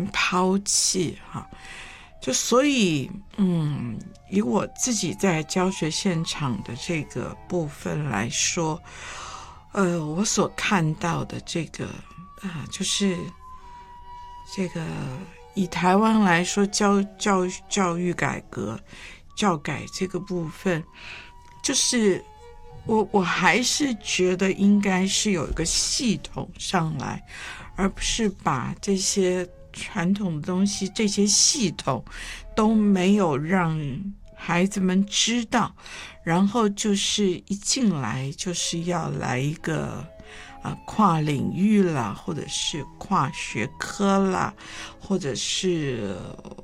人抛弃就所以以我自己在教学现场的这个部分来说，我所看到的这个就是这个以台湾来说教育改革教改这个部分，就是我还是觉得应该是有一个系统上来，而不是把这些传统的东西这些系统都没有让孩子们知道，然后就是一进来就是要来一个跨领域啦，或者是跨学科啦，或者是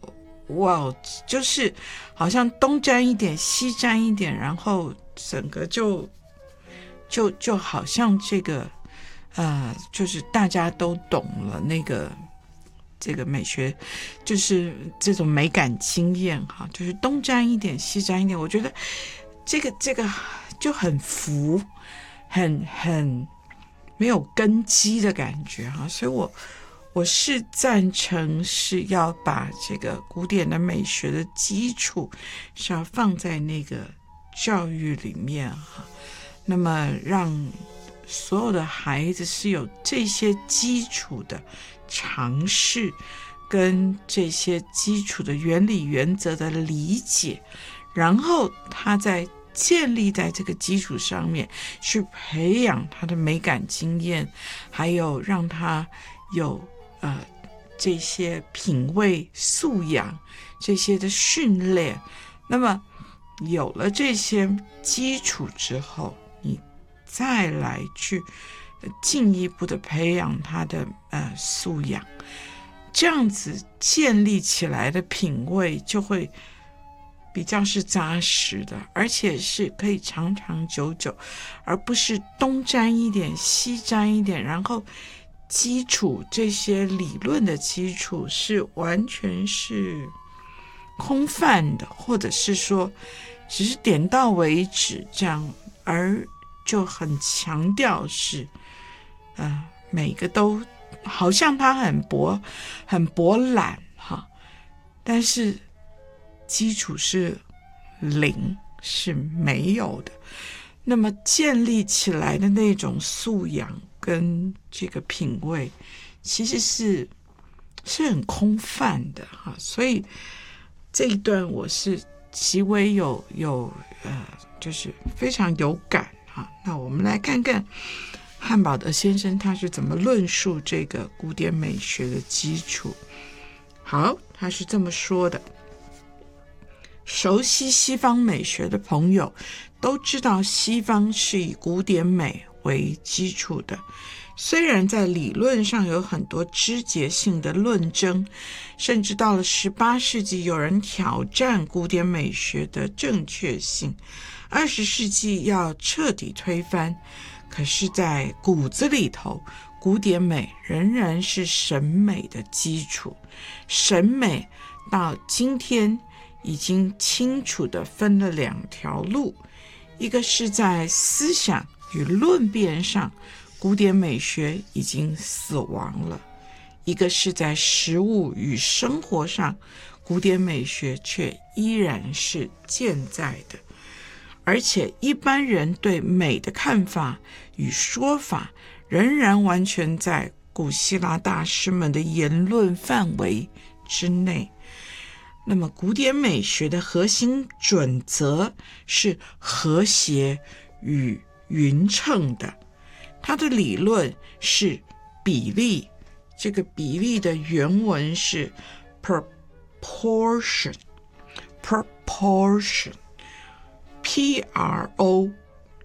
就是好像东沾一点西沾一点，然后整个就好像这个就是大家都懂了这个美学，就是这种美感经验就是东沾一点西沾一点，我觉得这个就很浮，很没有根基的感觉所以我是赞成是要把这个古典的美学的基础是要放在那个教育里面那么让所有的孩子是有这些基础的尝试跟这些基础的原理原则的理解，然后他在建立在这个基础上面去培养他的美感经验，还有让他有这些品味素养这些的训练。那么有了这些基础之后，你再来去进一步的培养他的素养，这样子建立起来的品味就会比较是扎实的，而且是可以长长久久，而不是东沾一点西沾一点，然后基础这些理论的基础是完全是空泛的，或者是说只是点到为止这样，而就很强调是每个都好像他很博览但是基础是零，是没有的。那么建立起来的那种素养跟这个品味其实是很空泛的所以这一段我是极为有就是非常有感那我们来看看汉堡德先生他是怎么论述这个古典美学的基础。好，他是这么说的：熟悉西方美学的朋友都知道，西方是以古典美为基础的，虽然在理论上有很多枝节性的论争，甚至到了18世纪有人挑战古典美学的正确性，20世纪要彻底推翻，可是在骨子里头，古典美仍然是审美的基础。审美到今天已经清楚地分了2条路，一个是在思想与论辩上，古典美学已经死亡了；一个是在实务与生活上，古典美学却依然是健在的。而且一般人对美的看法与说法仍然完全在古希腊大师们的言论范围之内。那么古典美学的核心准则是和谐与匀称的，它的理论是比例，这个比例的原文是 proportion P-R-O-P-O-R-T-I-O-N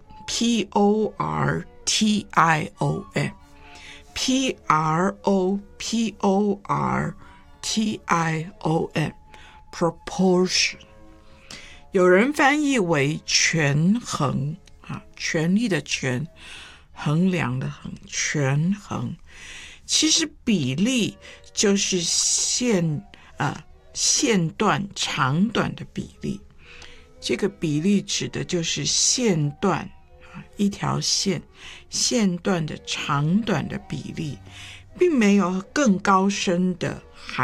P-R-O-P-O-R-T-I-O-N proportion， 有人翻译为权衡权力的权，衡量的衡，权衡。其实比例就是线段长短的比例，这个比例指的就是线段一条线段的长短的比例，并没有更高深的